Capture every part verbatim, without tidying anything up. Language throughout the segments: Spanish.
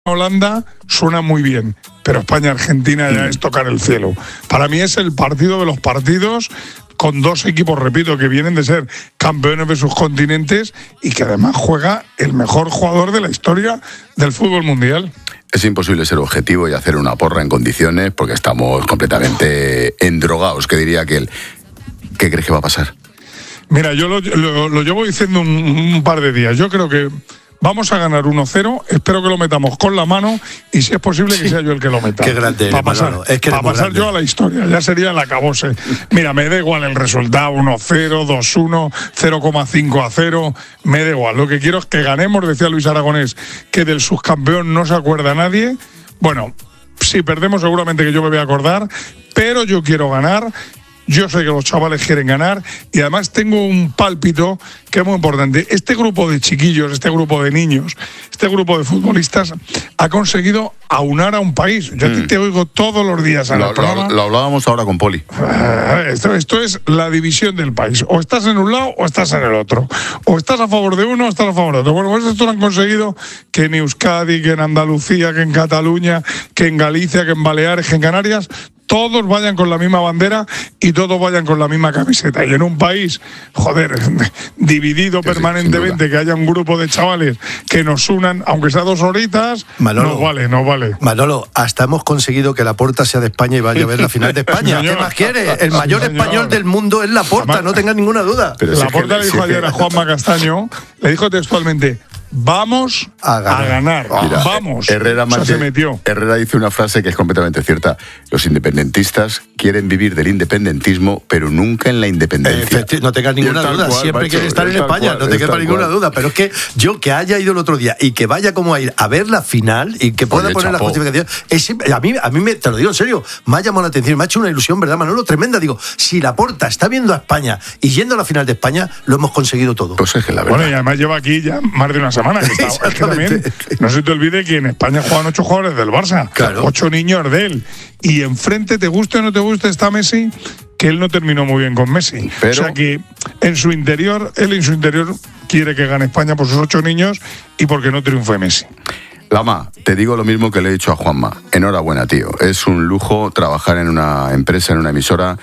Holanda suena muy bien, pero España-Argentina ya es tocar el cielo. Para mí es el partido de los partidos, con dos equipos, repito, que vienen de ser campeones de sus continentes y que además juega el mejor jugador de la historia del fútbol mundial. Es imposible ser objetivo y hacer una porra en condiciones porque estamos completamente endrogados, que diría aquel. ¿Qué crees que va a pasar? Mira, yo lo, lo, lo llevo diciendo un, un par de días. Yo creo que vamos a ganar uno cero, espero que lo metamos con la mano y si es posible que sea yo el que lo meta. Qué grande Para pasar, es que pa pasar yo a la historia, ya sería el acabose. Mira, me da igual el resultado, uno cero, dos uno, cero coma cinco a cero, me da igual. Lo que quiero es que ganemos, decía Luis Aragonés, que del subcampeón no se acuerda nadie. Bueno, si perdemos seguramente que yo me voy a acordar, pero yo quiero ganar. Yo sé que los chavales quieren ganar y además tengo un pálpito que es muy importante. Este grupo de chiquillos, este grupo de niños, este grupo de futbolistas ha conseguido aunar a un país. Yo mm. a ti te oigo todos los días en lo, el programa. Lo, lo hablábamos ahora con Poli. Esto, esto es la división del país. O estás en un lado o estás en el otro. O estás a favor de uno o estás a favor de otro. Bueno, pues esto lo han conseguido que en Euskadi, que en Andalucía, que en Cataluña, que en Galicia, que en Baleares, que en Canarias, todos vayan con la misma bandera y todos vayan con la misma camiseta. Y en un país, joder, dividido que permanentemente, sí, que haya un grupo de chavales que nos unan, aunque sea dos horitas, Manolo, no vale, no vale. Manolo, hasta hemos conseguido que Laporta sea de España y vaya a ver la final de España. ¿Qué más quiere? El mayor señor. español del mundo es Laporta, no tengas ninguna duda. Pero Laporta le dijo si ayer que... a Juanma Castaño, le dijo textualmente: vamos a ganar. A ganar. Mira, vamos. Herrera, o sea, se metió. Herrera dice una frase que es completamente cierta. Los independentistas quieren vivir del independentismo, pero nunca en la independencia. Efecti- no tengas ninguna duda. Cual, Siempre quiere estar en España, cual, no te quepa ninguna cual. duda. Pero es que yo que haya ido el otro día y que vaya como a ir a ver la final y que pueda Oye, poner chapó. la justificación, es, a mí, a mí me, te lo digo en serio, me ha llamado la atención, me ha hecho una ilusión, ¿verdad, Manolo? Tremenda. Digo, si Laporta está viendo a España y yendo a la final de España, lo hemos conseguido todo. Pues es que la verdad. Bueno, y además lleva aquí ya más de una semana que está. Es que también, no se te olvide que en España juegan ocho jugadores del Barça, claro. ocho niños de él, y enfrente, te guste o no te guste, está Messi, que él no terminó muy bien con Messi. Pero... O sea que en su interior, él en su interior quiere que gane España por sus ocho niños y porque no triunfe Messi. Lama, te digo lo mismo que le he dicho a Juanma. Enhorabuena, tío. Es un lujo trabajar en una empresa, en una emisora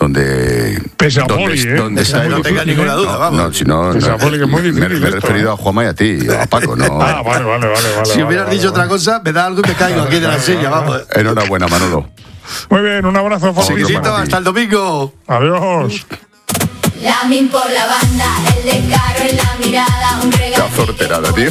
donde pese a donde, Poli, ¿eh? donde está no tenga ninguna duda, no, vamos. No, si no, pese no, a Poli, que es muy difícil. Me, me he referido esto, a Juanma y a ti, a Paco, no. Ah, vale, vale, vale, vale. Si hubieras vale, dicho vale, otra cosa, me da algo y me caigo aquí de la silla, vamos. Enhorabuena, Manolo. Muy bien, un abrazo fortísimo. Hasta el domingo. Adiós. Lamin por la banda, el descaro en la mirada, un regalo. La sorterada, tío.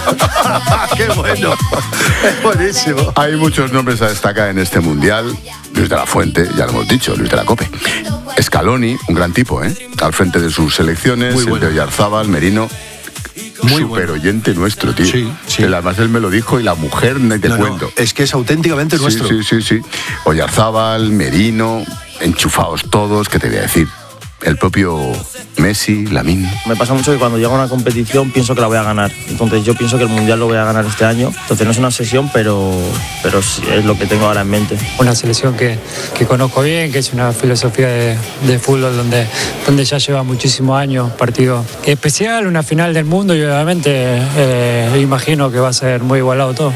Qué bueno. Es buenísimo. Hay muchos nombres a destacar en este mundial. Luis de la Fuente, ya lo hemos dicho, Luis de la Cope. Scaloni, un gran tipo, ¿eh? Al frente de sus selecciones, bueno. El de Oyarzábal, Merino. Muy súper bueno. Oyente nuestro, tío. Sí, sí. Además él me lo dijo y la mujer, ni te no, cuento. No, es que es auténticamente sí, nuestro. Sí, sí, sí. Oyarzábal, Merino, enchufados todos, ¿qué te voy a decir? El propio Messi, Lamine. Me pasa mucho que cuando llego a una competición pienso que la voy a ganar. Entonces yo pienso que el Mundial lo voy a ganar este año. Entonces no es una obsesión, pero, pero sí es lo que tengo ahora en mente. Una selección que, que conozco bien, que es una filosofía de, de fútbol donde, donde ya lleva muchísimos años, partido especial, una final del mundo y obviamente eh, imagino que va a ser muy igualado todo.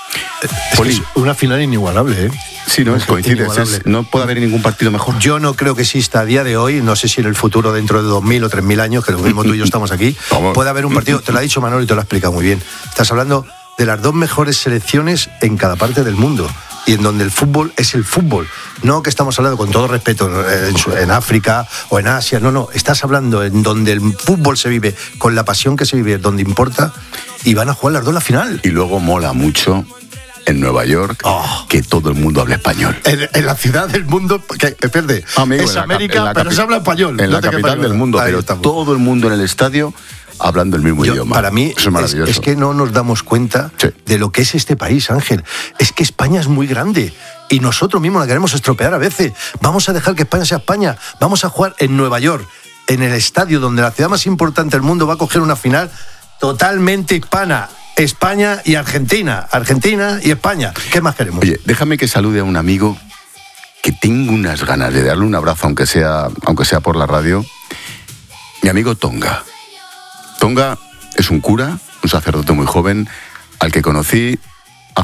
Es que es una final inigualable, ¿eh? Sí, no, es coincide, es, no puede haber ningún partido mejor. Yo no creo que exista a día de hoy, no sé si en el futuro, dentro de dos mil o tres mil años, que lo mismo tú y yo estamos aquí, puede haber un partido, te lo ha dicho Manolo y te lo ha explicado muy bien. Estás hablando de las dos mejores selecciones en cada parte del mundo y en donde el fútbol es el fútbol. No que estamos hablando, con todo respeto, en, en África o en Asia, no, no, estás hablando en donde el fútbol se vive, con la pasión que se vive, donde importa, y van a jugar las dos la final. Y luego mola mucho en Nueva York, oh. que todo el mundo habla español. En, en la ciudad del mundo, que pierde, Amigo, es la, América, la, pero se habla español. En no la capital del mundo, pero estamos. Todo el mundo en el estadio hablando el mismo Yo, idioma. Para mí, eso es maravilloso. Es, es que no nos damos cuenta sí. de lo que es este país, Ángel. Es que España es muy grande y nosotros mismos la queremos estropear a veces. Vamos a dejar que España sea España. Vamos a jugar en Nueva York, en el estadio donde la ciudad más importante del mundo va a coger una final totalmente hispana. España y Argentina, Argentina y España. ¿Qué más queremos? Oye, déjame que salude a un amigo que tengo unas ganas de darle un abrazo, aunque sea, aunque sea por la radio. Mi amigo Tonga. Tonga es un cura, un sacerdote muy joven, al que conocí